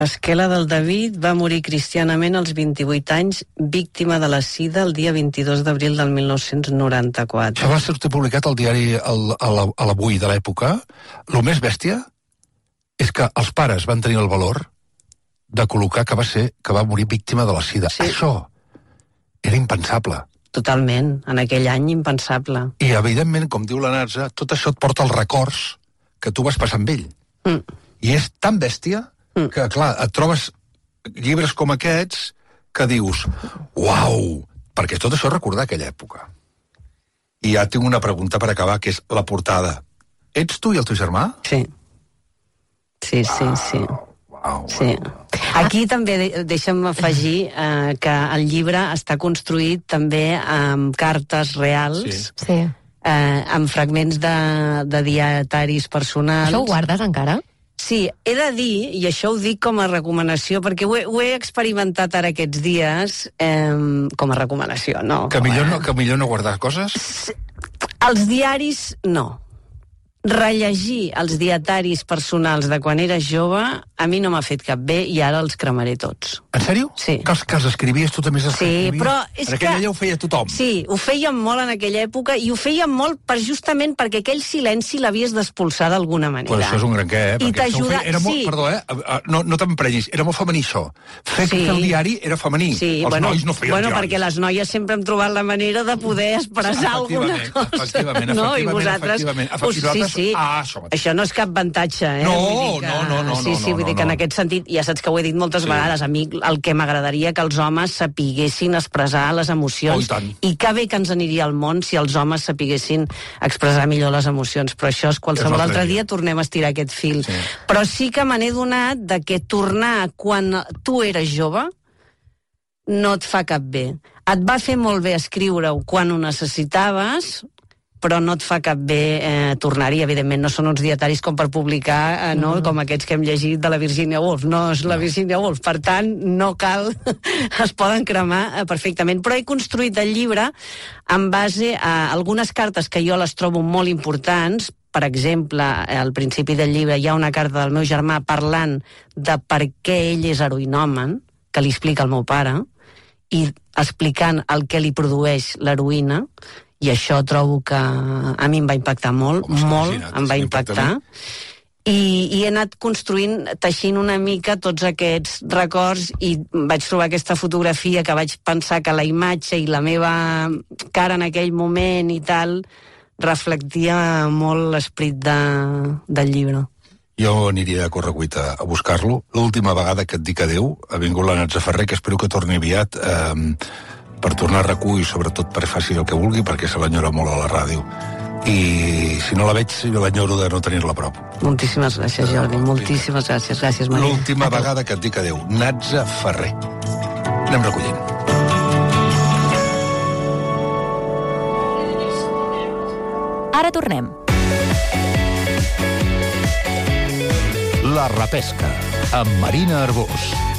Esquela del David va morir cristianament als 28 anys, víctima de la sida el dia 22 d'abril del 1994. Això va ser publicat al diari a l'Avui de l'època. El més bèstia és que els pares van tenir el valor de col·locar que va morir víctima de la sida. Sí. Això era impensable. Totalment, en aquell any impensable. I evidentment, com diu la Natza, tot això et porta els records que tu vas passar amb ell. I és tan bèstia que, clar, et trobes llibres com aquests que dius, uau, perquè tot això és recordar aquella època. I ja tinc una pregunta per acabar, que és la portada. Ets tu i el teu germà? Sí. Sí. Uau. Sí. Aquí també deixa'm afegir que el llibre està construït també amb cartes reals, amb fragments de dietaris personals. Això ho guardes encara? Sí, he de dir, i això ho dic com a recomanació, perquè ho he experimentat ara aquests dies, com a recomanació, no. Que millor no guardar coses? Els diaris, no. Rellegir els dietaris personals de quan eres jove a mi no m'ha fet cap bé i ara els cremaré tots. En sèrio? Sí. Que els escrivies, tu també els escrivies? Sí, però és en aquella ho feia tothom. Sí, ho fèiem molt en aquella època i ho fèiem molt justament perquè aquell silenci l'havies d'expulsar d'alguna manera. Però això és un gran què, I t'ajuda... Sí. Perdó, no t'emprenyis, era molt femení això. Fer el diari era femení. Sí, els nois no feien diaris. Perquè les noies sempre hem trobat la manera de poder expressar alguna cosa. Efectivament. Sí. Això no és cap avantatge, No. Sí, vull dir que en aquest sentit, ja saps que ho he dit moltes vegades, a mi el que m'agradaria que els homes sapiguessin expressar les emocions. I que bé que ens aniria al món si els homes sapiguessin expressar millor les emocions. Però això és qualsevol altre dia, tornem a estirar aquest fil. Sí. Però sí que me n'he donat de que tornar quan tu eres jove no et fa cap bé. Et va fer molt bé escriure-ho quan ho necessitaves, però no et fa cap bé tornar-hi. Evidentment, no són uns dietaris com per publicar, com aquests que hem llegit de la Virginia Woolf. No és la Virginia Woolf, per tant, no cal... es poden cremar perfectament. Però he construït el llibre en base a algunes cartes que jo les trobo molt importants. Per exemple, al principi del llibre hi ha una carta del meu germà parlant de per què ell és heroïnomen, que li explica el meu pare, i explicant el que li produeix l'heroïna. I això trobo que a mi em va impactar molt, em va impactar. I he anat construint, teixint una mica tots aquests records i vaig trobar aquesta fotografia que vaig pensar que la imatge i la meva cara en aquell moment i tal reflectia molt l'esperit del llibre. Jo aniria a correcuita a buscar-lo. L'última vegada que et dic adeu ha vingut la Natza Ferrer, que espero que torni aviat per tornar a RAC1 i sobretot per faci el que vulgui, perquè se l'enyora molt a la ràdio. I si no la veig, l'enyoro de no tenir-la a prop. Moltíssimes gràcies, Jordi, moltíssimes gràcies. Gràcies, Maria. L'última vegada que et dic adeu. Natza Ferrer. Anem recollint. Ara tornem. La repesca, amb Marina Arbós.